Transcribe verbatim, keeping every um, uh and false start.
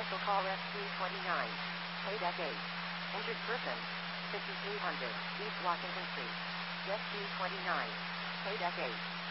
Special call Rescue twenty-nine. Paid at eight. Injured person. fifty-three hundred East Washington Street. Rescue twenty-nine. Paid at eight.